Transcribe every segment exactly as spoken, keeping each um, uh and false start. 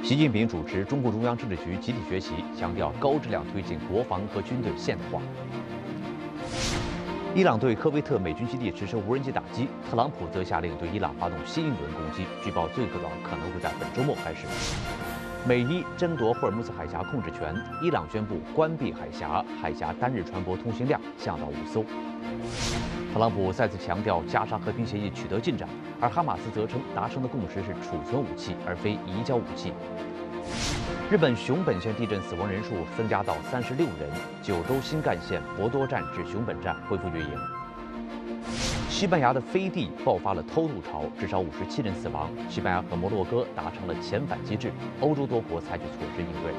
习近平主持中共中央政治局集体学习，强调高质量推进国防和军队现代化。伊朗对科威特美军基地实施无人机打击，特朗普则下令对伊朗发动新一轮攻击，据报最早可能会在本周末开始。美伊争夺霍尔木兹海峡控制权，伊朗宣布关闭海峡，海峡单日船舶通行量降到五艘。特朗普再次强调加沙和平协议取得进展，而哈马斯则称达成的共识是储存武器而非移交武器。日本熊本县地震死亡人数增加到三十六人，九州新干线博多站至熊本站恢复运营。西班牙的飞地爆发了偷渡潮，至少五十七人死亡。西班牙和摩洛哥达成了遣返机制，欧洲多国采取措施应对。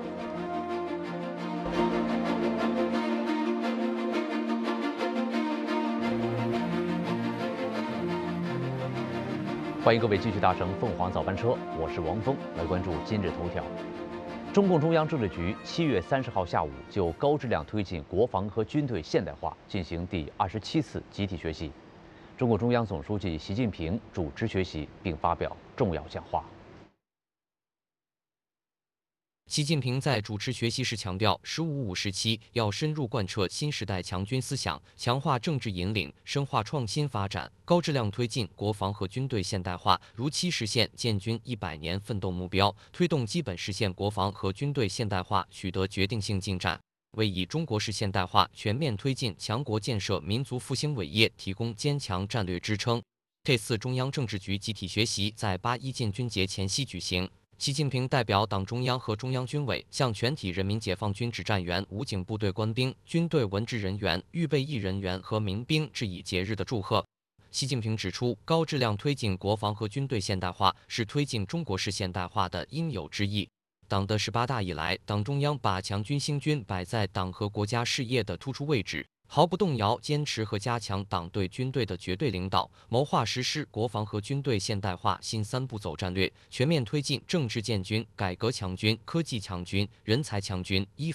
欢迎各位继续搭乘凤凰早班车，我是王峰，来关注今日头条。中共中央政治局七月三十号下午就高质量推进国防和军队现代化进行第二十七次集体学习。中共中央总书记习近平主持学习并发表重要讲话。 习近平在主持学习时强调，“十五五”时期要深入贯彻新时代强军思想，强化政治引领，深化创新发展，高质量推进国防和军队现代化，如期实现建军一百年奋斗目标，推动基本实现国防和军队现代化取得决定性进展，为以中国式现代化全面推进强国建设、民族复兴伟业提供坚强战略支撑。这次中央政治局集体学习在八一建军节前夕举行。习近平代表党中央和中央军委向全体人民解放军指战员、武警部队官兵、军队文职人员、预备役人员和民兵致以节日的祝贺。习近平指出，高质量推进国防和军队现代化是推进中国式现代化的应有之义。党的十八大以来，党中央把强军兴军摆在党和国家事业的突出位置，毫不动摇坚持和加强党对军队的绝对领导，谋划实施国防和军队现代化新三步走战略，全面推进政治建军、改革强军、科技强军、人才强军，依